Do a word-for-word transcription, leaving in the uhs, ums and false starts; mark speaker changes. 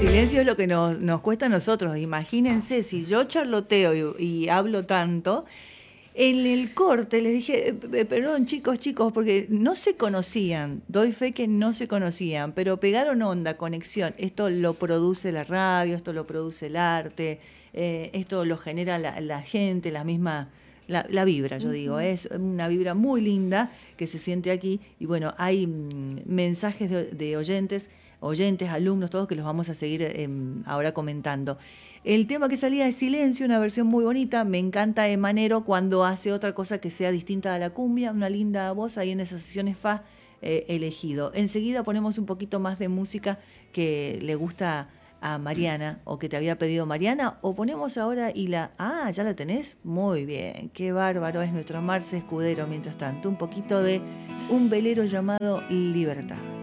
Speaker 1: silencio es lo que nos, nos cuesta a nosotros. Imagínense, si yo charloteo y, y hablo tanto, en el corte les dije, eh, eh, perdón chicos, chicos, porque no se conocían, doy fe que no se conocían, pero pegaron onda, conexión. Esto lo produce la radio, esto lo produce el arte, eh, esto lo genera la, la gente, la misma, la, la vibra, yo digo,
Speaker 2: Ujú.
Speaker 1: es una vibra muy linda que se siente aquí. Y bueno, hay mm, mensajes de, de oyentes, oyentes, alumnos, todos que los vamos a seguir eh, ahora comentando. El tema que salía es Silencio, una versión muy bonita. Me encanta Emanero cuando hace otra cosa que sea distinta a la cumbia, una linda voz ahí en esas sesiones fa eh, elegido. Enseguida ponemos un poquito más de música que le gusta a Mariana o que te había pedido Mariana, o ponemos ahora y la... Ah, ¿ya la tenés? Muy bien, qué bárbaro es nuestro Marce Escudero. Mientras tanto, un poquito de un velero llamado Libertad.